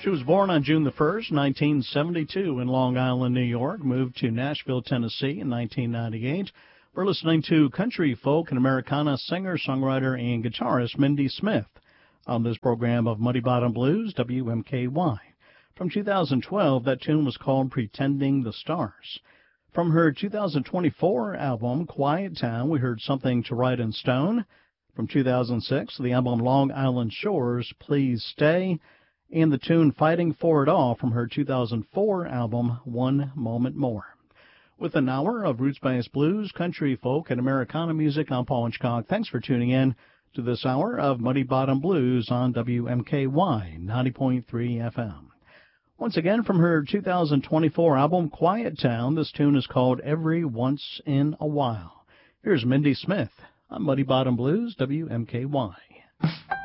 She was born on June the 1st, 1972 in Long Island, New York, moved to Nashville, Tennessee in 1998. We're listening to country, folk, and Americana singer, songwriter, and guitarist Mindy Smith on this program of Muddy Bottom Blues, WMKY. From 2012, that tune was called Pretending the Stars. From her 2024 album, Quiet Town, we heard Something to Write in Stone. From 2006, the album Long Island Shores, Please Stay, and the tune Fighting for It All from her 2004 album, One Moment More. With an hour of roots-based blues, country, folk, and Americana music, I'm Paul Hitchcock. Thanks for tuning in to this hour of Muddy Bottom Blues on WMKY 90.3 FM. Once again, from her 2024 album, Quiet Town, this tune is called Every Once in a While. Here's Mindy Smith on Muddy Bottom Blues, WMKY.